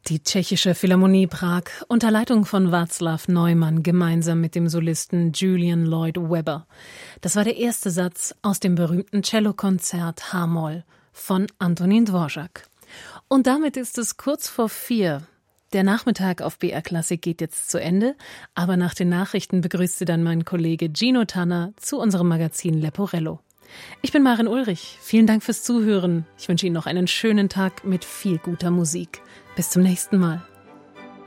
Die Tschechische Philharmonie Prag unter Leitung von Václav Neumann gemeinsam mit dem Solisten Julian Lloyd Webber. Das war der erste Satz aus dem berühmten Cellokonzert H-Moll von Antonín Dvořák. Und damit ist es kurz vor 4. Der Nachmittag auf BR Klassik geht jetzt zu Ende, aber nach den Nachrichten begrüßt Sie dann mein Kollege Gino Tanner zu unserem Magazin Leporello. Ich bin Maren Ulrich. Vielen Dank fürs Zuhören. Ich wünsche Ihnen noch einen schönen Tag mit viel guter Musik. Bis zum nächsten Mal.